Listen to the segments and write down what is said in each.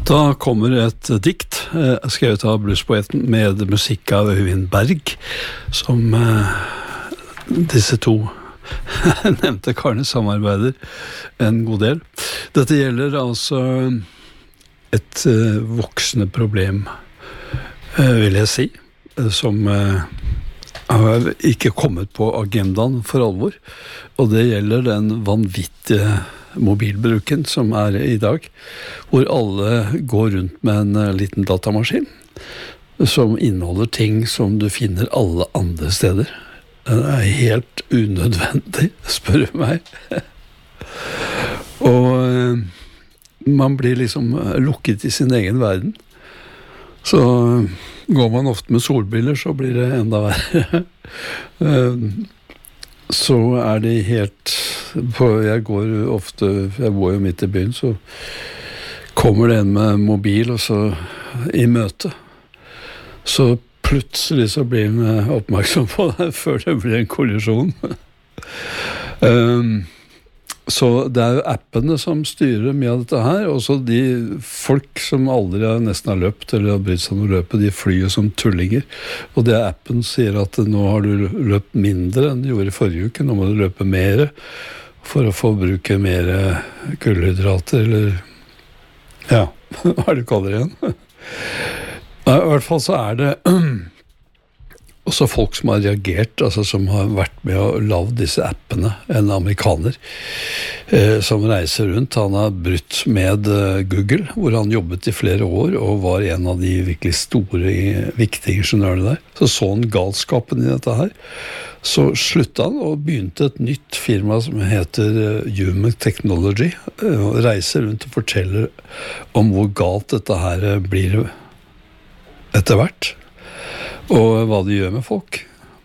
Da kommer et dikt skrevet av bluespoeten med musikk av Øyvind Berg, som disse to nevnte karene samarbeider en god del. Dette gjelder altså et voksende problem, vil jeg si, som har ikke kommet på agendaen for alvor, og det gjelder den vanvittige mobilbruken som i dag, hvor alle går rundt med en liten datamaskin som inneholder ting som du finner alle andre steder. Det helt unødvendig, spør du meg. Og man blir liksom lukket i sin egen verden. Så går man ofte med solbriller, så blir det enda verre. Så det helt jeg bor jo midt i byen, så kommer det en med mobil og så i møte, så plutselig så blir den oppmerksom på det før det blir en kollisjon. Så det jo appene som styrer mye av dette her, og så de folk som aldri nesten har løpt eller har brydd seg om å løpe, de flyr som tullinger, og det appen sier at nå har du løpt mindre enn du gjorde i forrige uke, nå må du løpe mer for å få bruke mer kullhydrater, eller ja, hva du kaller det igjen. I hvert fall så det også folk som har reagert, altså som har vært med å lage disse appene, en amerikaner som reiser rundt. Han har brutt med Google, hvor han jobbet i flere år og var en av de virkelig store, viktige ingeniørene der. Så han galskapen i dette her. Så sluttet han og begynte et nytt firma som heter Human Technology, og reiser rundt og forteller om hvor galt dette her blir etter hvert, og hva det gjør med folk.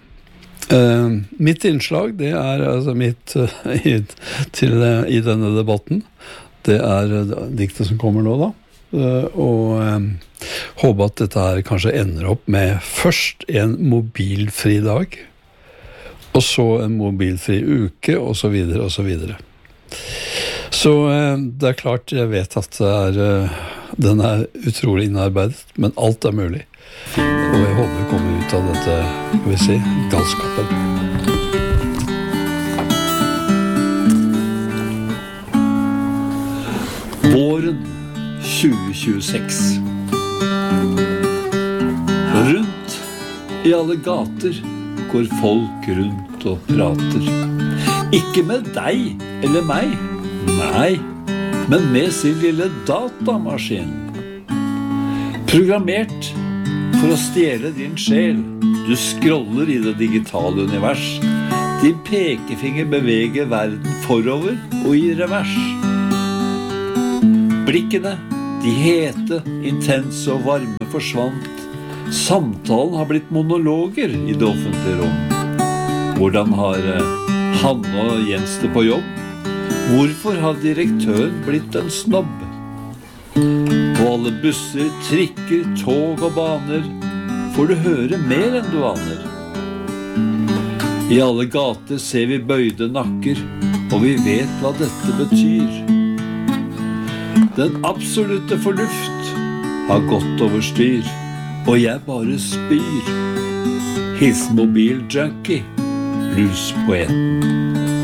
Mitt innslag, det altså mitt i denne debatten, det diktet som kommer nå da, og håper at dette her kanskje ender opp med først en mobilfri dag, og så en mobilfri uke, og så videre, og så videre. Så det klart, jeg vet at den utrolig innarbeidet, men alt mulig. Og jeg håper vi kommer ut av dette, skal vi si, galskapen. Våren 2026. Rundt i alle gater går folk rundt og prater. Ikke med deg eller meg, nei, men med sin lille datamaskin. Programmert for å stjele din sjel. Du scroller i det digitale univers. Din pekefinger beveger verden forover og i revers. Blikkene, de hete, intense og varme forsvant. Samtalen har blitt monologer i det offentlige rom. Hvordan har Hanne og Jens det på jobb? Hvorfor har direktøren blitt en snobb? På alle busser, trikker, tog og baner får du høre mer enn du aner. I alle gater ser vi bøyde nakker, og vi vet hva dette betyr. Den absolutte fornuft har gått over styr, og jeg bare spyr. Hils mobiljunkie, bluespoeten.